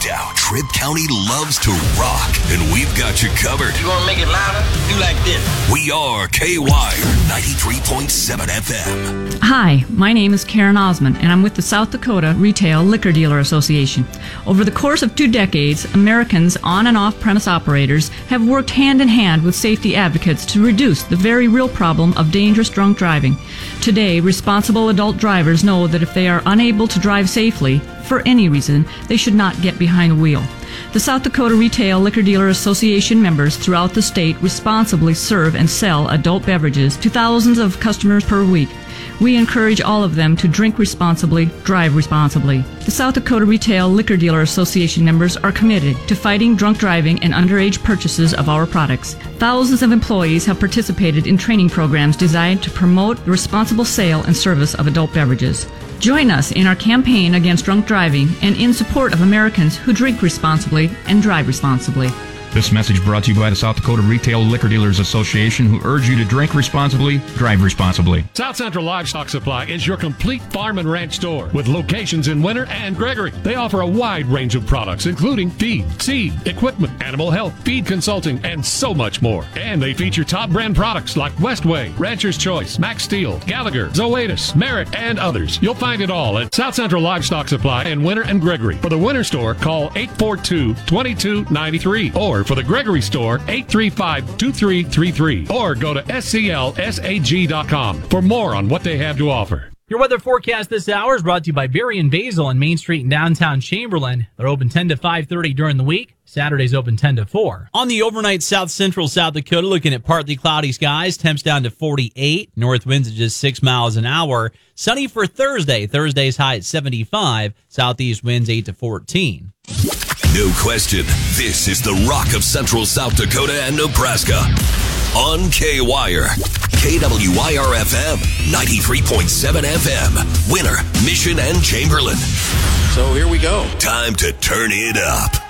doubt, Tripp County loves to rock, and we've got you covered. You want to make it louder? Do like this. We are K-Wire 93.7 FM. Hi, my name is Karen Osmond, and I'm with the South Dakota Retail Liquor Dealer Association. Over the course of 2 decades, Americans on and off-premise operators have worked hand in hand with safety advocates to reduce the very real problem of dangerous drunk driving. Today, responsible adult drivers know that if they are unable to drive safely, for any reason, they should not get behind the wheel. The South Dakota Retail Liquor Dealer Association members throughout the state responsibly serve and sell adult beverages to thousands of customers per week. We encourage all of them to drink responsibly, drive responsibly. The South Dakota Retail Liquor Dealer Association members are committed to fighting drunk driving and underage purchases of our products. Thousands of employees have participated in training programs designed to promote the responsible sale and service of adult beverages. Join us in our campaign against drunk driving and in support of Americans who drink responsibly and drive responsibly. This message brought to you by the South Dakota Retail Liquor Dealers Association, who urge you to drink responsibly, drive responsibly. South Central Livestock Supply is your complete farm and ranch store with locations in Winter and Gregory. They offer a wide range of products, including feed, seed, equipment, animal health, feed consulting, and so much more. And they feature top brand products like Westway, Rancher's Choice, Max Steel, Gallagher, Zoetis, Merritt, and others. You'll find it all at South Central Livestock Supply in Winter and Gregory. For the Winter store, call 842-2293 or for the Gregory store, 835-2333, or go to sclsag.com for more on what they have to offer. Your weather forecast this hour is brought to you by Berry and Basil on Main Street in downtown Chamberlain. They're open 10 to 5:30 during the week. Saturdays open 10 to 4. On the overnight, South Central South Dakota, looking at partly cloudy skies. Temps down to 48. North winds at just 6 miles an hour. Sunny for Thursday. Thursday's high at 75. Southeast winds 8 to 14. No question, this is the rock of Central South Dakota and Nebraska. On K-Wire, KWYR-FM, 93.7 FM, Winter, Mission, and Chamberlain. So here we go. Time to turn it up.